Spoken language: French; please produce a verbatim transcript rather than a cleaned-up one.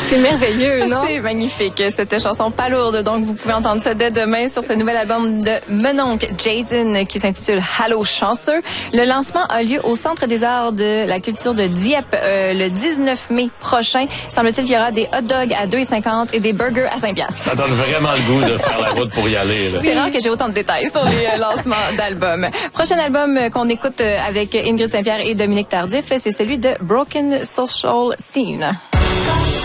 C'est merveilleux, non? C'est magnifique, cette chanson pas lourde. Donc, vous pouvez entendre ça dès demain sur ce nouvel album de Mononcle Jason qui s'intitule Allô chanceux. Le lancement a lieu au Centre des arts de la culture de Dieppe euh, le dix-neuf mai prochain. Semble-t-il qu'il y aura des hot dogs à deux cinquante et des burgers à cinq piastres. Ça donne vraiment le goût de faire la route pour y aller. Là. C'est rare que j'ai autant de détails sur les euh, lancements d'albums. Prochain album euh, qu'on écoute euh, avec Ingrid Saint-Pierre et Dominique Tardif, c'est celui de Broken Social Scene.